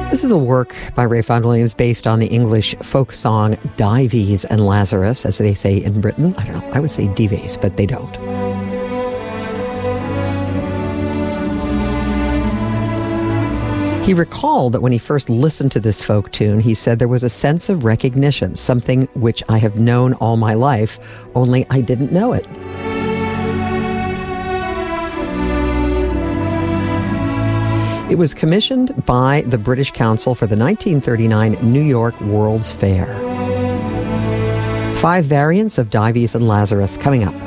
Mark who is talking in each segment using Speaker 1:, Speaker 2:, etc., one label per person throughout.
Speaker 1: This is a work by Ray Vaughan Williams based on the English folk song Dives and Lazarus, as they say in Britain. I don't know, I would say Dives, but they don't. He recalled that when he first listened to this folk tune, he said there was a sense of recognition, something which I have known all my life, only I didn't know it. It was commissioned by the British Council for the 1939 New York World's Fair. 5 variants of Dives and Lazarus coming up.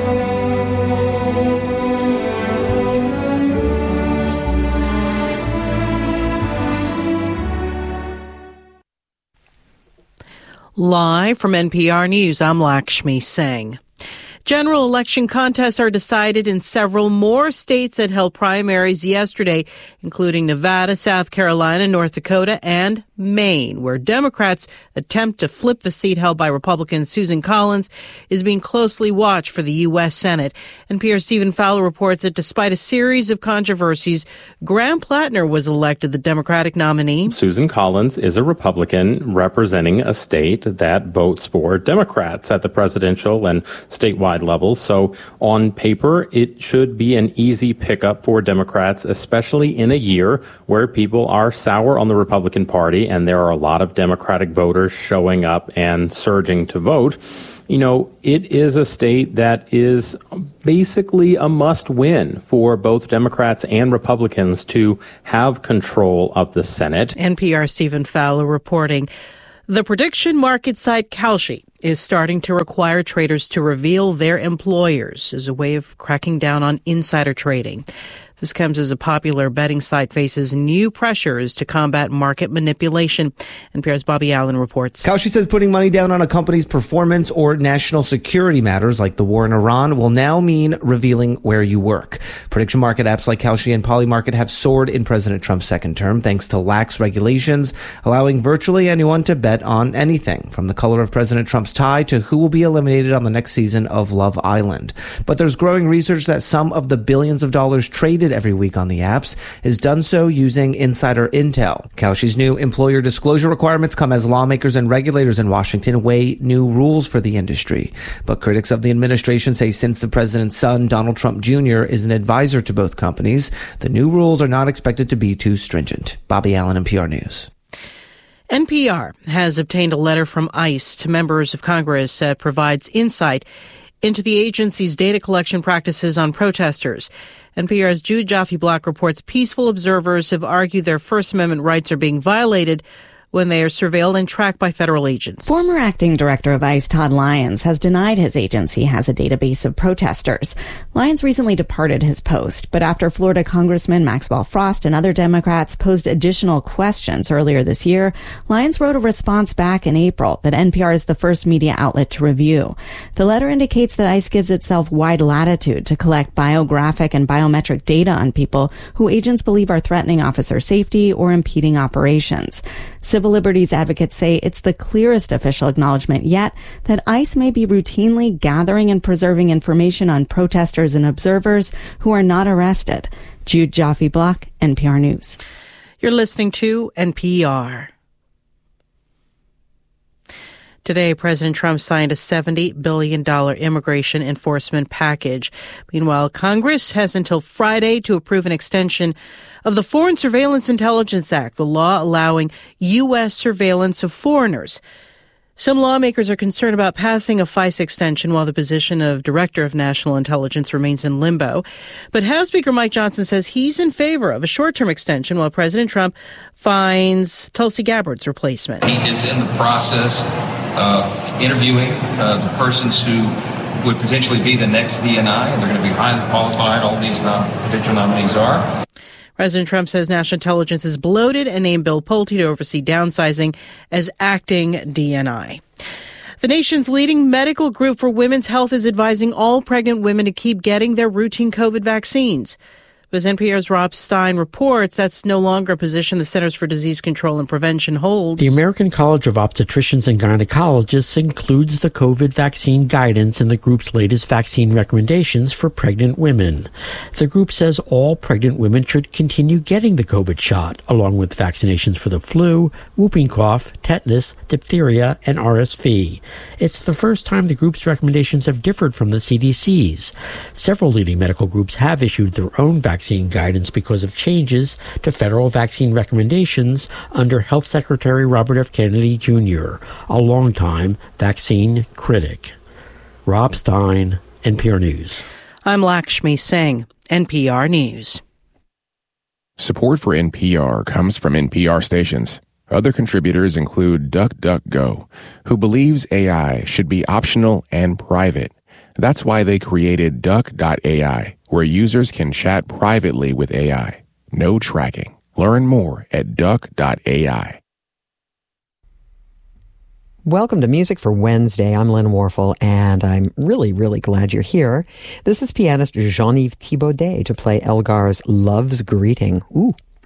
Speaker 2: Live from NPR News, I'm Lakshmi Singh. General election contests are decided in several more states that held primaries yesterday, including Nevada, South Carolina, North Dakota, and Maine, where Democrats' attempt to flip the seat held by Republican Susan Collins is being closely watched for the U.S. Senate. NPR's Stephen Fowler reports that despite a series of controversies, Graham Plattner was elected the Democratic nominee.
Speaker 3: Susan Collins is a Republican representing a state that votes for Democrats at the presidential and statewide levels. So on paper, it should be an easy pickup for Democrats, especially in a year where people are sour on the Republican Party and there are a lot of Democratic voters showing up and surging to vote. You know, it is a state that is basically a must-win for both Democrats and Republicans to have control of the Senate.
Speaker 2: NPR Stephen Fowler reporting. The prediction market site Kalshi is starting to require traders to reveal their employers as a way of cracking down on insider trading. This comes as a popular betting site faces new pressures to combat market manipulation. NPR's Bobby Allen reports.
Speaker 4: Kalshi says putting money down on a company's performance or national security matters like the war in Iran will now mean revealing where you work. Prediction market apps like Kalshi and Polymarket have soared in President Trump's second term thanks to lax regulations, allowing virtually anyone to bet on anything, from the color of President Trump's tie to who will be eliminated on the next season of Love Island. But there's growing research that some of the billions of dollars traded every week on the apps is done so using insider intel. Kalshi's new employer disclosure requirements come as lawmakers and regulators in Washington weigh new rules for the industry. But critics of the administration say since the president's son, Donald Trump Jr., is an advisor to both companies, the new rules are not expected to be too stringent. Bobby Allen, NPR News.
Speaker 2: NPR has obtained a letter from ICE to members of Congress that provides insight into the agency's data collection practices on protesters. NPR's Jude Jaffe-Block reports peaceful observers have argued their First Amendment rights are being violated when they are surveilled and tracked by federal agents.
Speaker 5: Former acting director of ICE, Todd Lyons, has denied his agency has a database of protesters. Lyons recently departed his post, but after Florida Congressman Maxwell Frost and other Democrats posed additional questions earlier this year, Lyons wrote a response back in April that NPR is the first media outlet to review. The letter indicates that ICE gives itself wide latitude to collect biographic and biometric data on people who agents believe are threatening officer safety or impeding operations. Civil liberties advocates say it's the clearest official acknowledgement yet that ICE may be routinely gathering and preserving information on protesters and observers who are not arrested. Jude Jaffe-Block, NPR News.
Speaker 2: You're listening to NPR. Today, President Trump signed a $70 billion immigration enforcement package. Meanwhile, Congress has until Friday to approve an extension of the Foreign Surveillance Intelligence Act, the law allowing U.S. surveillance of foreigners. Some lawmakers are concerned about passing a FISA extension while the position of Director of National Intelligence remains in limbo. But House Speaker Mike Johnson says he's in favor of a short-term extension while President Trump finds Tulsi Gabbard's replacement.
Speaker 6: He is in the process of interviewing the persons who would potentially be the next DNI. They're going to be highly qualified. All these potential nominees are.
Speaker 2: President Trump says national intelligence is bloated and named Bill Pulte to oversee downsizing as acting DNI. The nation's leading medical group for women's health is advising all pregnant women to keep getting their routine COVID vaccines. But as NPR's Rob Stein reports, that's no longer a position the Centers for Disease Control and Prevention holds.
Speaker 7: The American College of Obstetricians and Gynecologists includes the COVID vaccine guidance in the group's latest vaccine recommendations for pregnant women. The group says all pregnant women should continue getting the COVID shot, along with vaccinations for the flu, whooping cough, tetanus, diphtheria, and RSV. It's the first time the group's recommendations have differed from the CDC's. Several leading medical groups have issued their own vaccine guidance because of changes to federal vaccine recommendations under Health Secretary Robert F. Kennedy Jr., a longtime vaccine critic. Rob Stein, NPR News.
Speaker 2: I'm Lakshmi Singh, NPR News.
Speaker 8: Support for NPR comes from NPR stations. Other contributors include DuckDuckGo, who believes AI should be optional and private. That's why they created Duck.ai, where users can chat privately with AI. No tracking. Learn more at Duck.ai.
Speaker 1: Welcome to Music for Wednesday. I'm Lynn Warfel, and I'm really, really glad you're here. This is pianist Jean-Yves Thibaudet to play Elgar's Love's Greeting. Ooh.